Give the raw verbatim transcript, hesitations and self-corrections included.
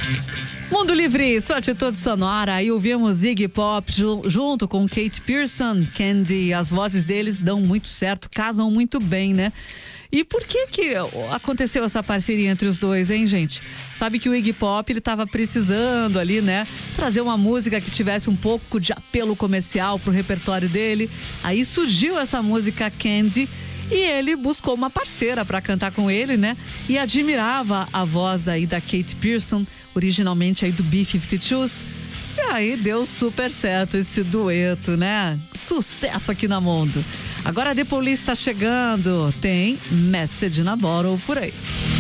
Mundo Livre, sua atitude sonora. Aí ouvimos Iggy Pop ju- junto com Kate Pearson, Candy. As vozes deles dão muito certo, casam muito bem, né? E por que que aconteceu essa parceria entre os dois, hein, gente? Sabe que o Iggy Pop, ele tava precisando ali, né? Trazer uma música que tivesse um pouco de apelo comercial pro repertório dele. Aí surgiu essa música Candy. E ele buscou uma parceira para cantar com ele, né? E admirava a voz aí da Kate Pearson, originalmente aí do B cinquenta e dois. E aí deu super certo esse dueto, né? Sucesso aqui na Mundo. Agora a The Police tá chegando. Tem Message na Bottle por aí.